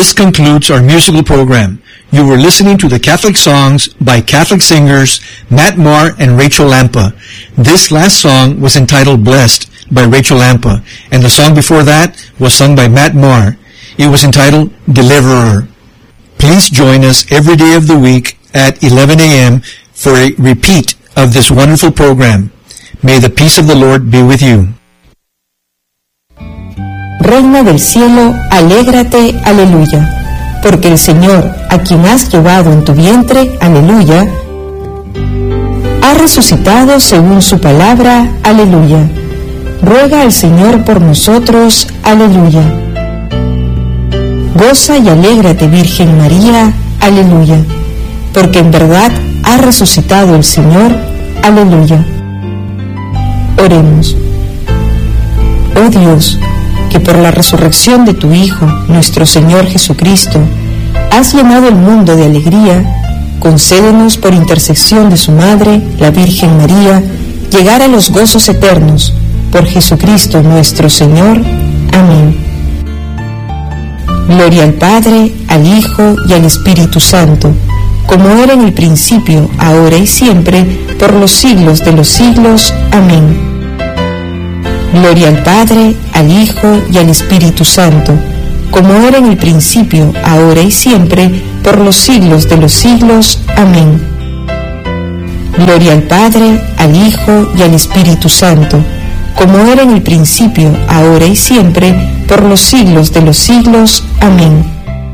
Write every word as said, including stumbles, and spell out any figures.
This concludes our musical program. You were listening to the Catholic songs by Catholic singers Matt Maher and Rachel Lampa. This last song was entitled Blessed by Rachel Lampa, and the song before that was sung by Matt Maher. It was entitled Deliverer. Please join us every day of the week at eleven a.m. for a repeat of this wonderful program. May the peace of the Lord be with you. Reina del cielo, alégrate, aleluya, porque el Señor, a quien has llevado en tu vientre, aleluya, ha resucitado según su palabra, aleluya. Ruega al Señor por nosotros, aleluya. Goza y alégrate, Virgen María, aleluya, porque en verdad ha resucitado el Señor, aleluya. Oremos. Oh Dios, que por la resurrección de tu Hijo, nuestro Señor Jesucristo, has llenado el mundo de alegría, concédenos por intercesión de su Madre, la Virgen María, llegar a los gozos eternos, por Jesucristo nuestro Señor. Amén. Gloria al Padre, al Hijo y al Espíritu Santo, como era en el principio, ahora y siempre, por los siglos de los siglos. Amén. Gloria al Padre, al Hijo y al Espíritu Santo, como era en el principio, ahora y siempre, por los siglos de los siglos. Amén. Gloria al Padre, al Hijo y al Espíritu Santo, como era en el principio, ahora y siempre, por los siglos de los siglos. Amén.